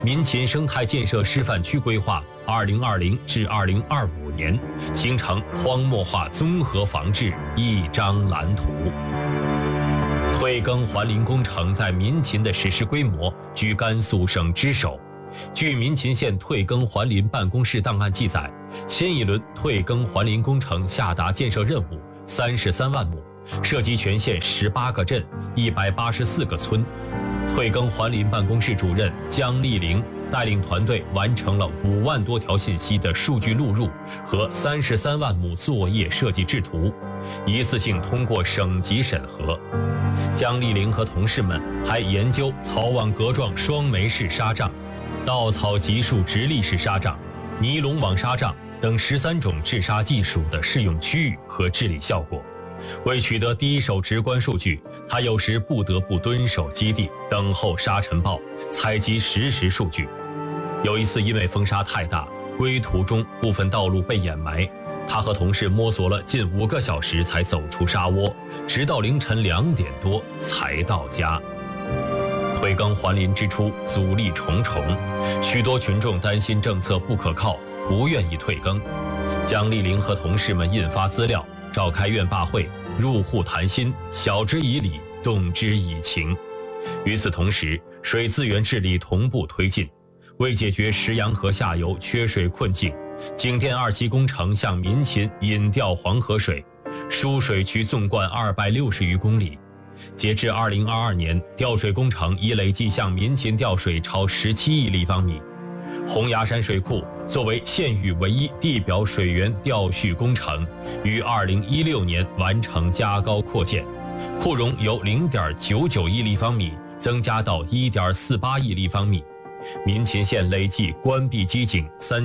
民勤生态建设示范区规划2020至2025年，形成荒漠化综合防治一张蓝图。退耕还林工程在民勤的实施规模居甘肃省之首。据民勤县退耕还林办公室档案记载，新一轮退耕还林工程下达建设任务33万亩，涉及全县18个镇、184个村。退耕还林办公室主任姜丽玲带领团队完成了5万多条信息的数据录入和33万亩作业设计制图，一次性通过省级审核。姜丽玲和同事们还研究草网格状双媒式纱帐、稻草集束直立式纱帐、尼龙网纱帐等13种制纱技术的适用区域和治理效果。为取得第一手直观数据，他有时不得不蹲守基地，等候沙尘暴，采集实时数据。有一次因为风沙太大，归途中部分道路被掩埋，他和同事摸索了近5个小时才走出沙窝，直到凌晨2点多才到家。退耕还林之初，阻力重重，许多群众担心政策不可靠，不愿意退耕。姜丽玲和同事们印发资料，召开院坝会，入户谈心，晓之以理，动之以情。与此同时，水资源治理同步推进。为解决石洋河下游缺水困境，景电2期工程向民勤引调黄河水，输水渠纵贯260余公里。截至2022年，调水工程已累计向民勤调水超17亿立方米。洪崖山水库作为县域唯一地表水源调蓄工程，于2016年完成加高扩建，库容由0.99亿立方米增加到1.48亿立方米。民勤县累计关闭基井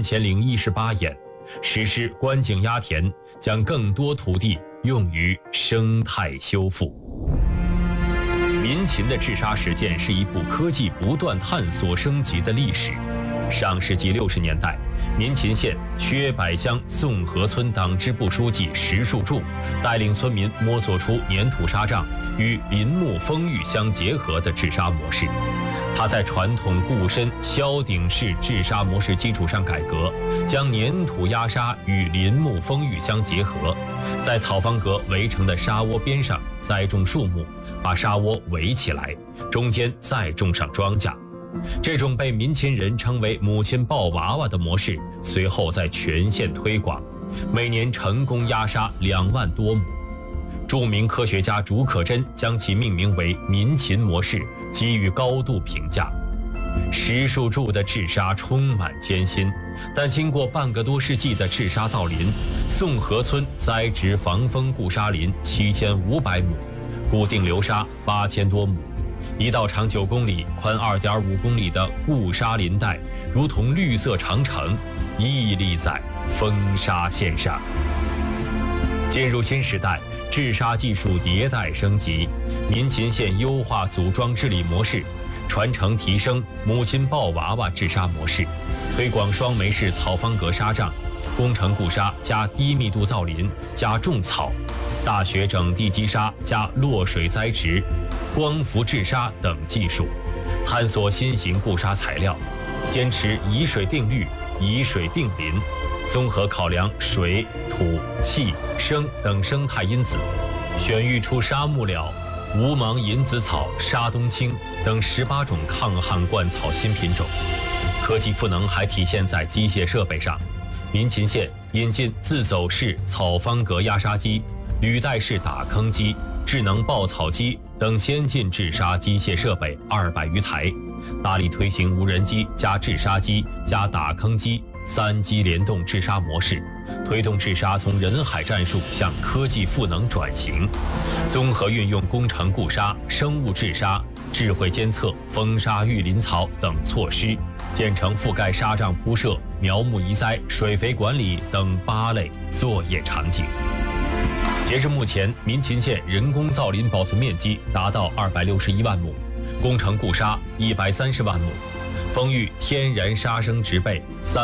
3018眼，实施关井压田，将更多土地用于生态修复。民勤的治沙实践是一部科技不断探索升级的历史。上世纪60年代，民勤县薛柏乡宋河村党支部书记石树柱带领村民摸索出粘土纱帐与林木风浴相结合的治沙模式。他在传统固深削顶式治沙模式基础上改革，将粘土压沙与林木风浴相结合，在草方格围成的沙窝边上栽种树木，把沙窝围起来，中间再种上庄稼。这种被民勤人称为母亲抱娃娃的模式，随后在全县推广，每年成功压沙2万多亩。著名科学家竺可桢将其命名为民勤模式，给予高度评价。石树柱的治沙充满艰辛，但经过半个多世纪的治沙造林，宋河村栽植防风固沙林7500亩，固定流沙8000多亩。一道长9公里、宽2.5公里的固沙林带，如同绿色长城，屹立在风沙线上。进入新时代，治沙技术迭代升级，民勤县优化组装治理模式，传承提升母亲抱娃娃治沙模式，推广双媒式草方格纱帐、工程固沙加低密度造林加种草、大学整地基沙加落水栽植、光伏治沙等技术，探索新型固沙材料，坚持以水定律、以水定林，综合考量水、土、气、生等生态因子，选育出沙木料、无芒银子草、沙冬青等18种抗旱灌草新品种。科技赋能还体现在机械设备上，民勤县引进自走式草方格压沙机、履带式打坑机、智能爆草机等先进治沙机械设备200余台，大力推行无人机加治沙机加打坑机3机联动治沙模式，推动治沙从人海战术向科技赋能转型，综合运用工程固沙、生物治沙、智慧监测、风沙育林草等措施，建成覆盖沙帐铺设、苗木移栽、水肥管理等8类作业场景。截至目前，民勤县人工造林保存面积达到261万亩，工程固沙130万亩，风育天然沙生植被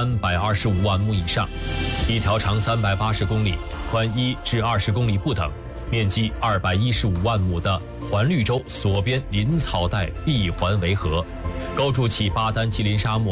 325万亩以上，一条长380公里、宽1至20公里不等、面积215万亩的环绿洲锁边林草带闭环围合， 构筑起巴丹吉林沙漠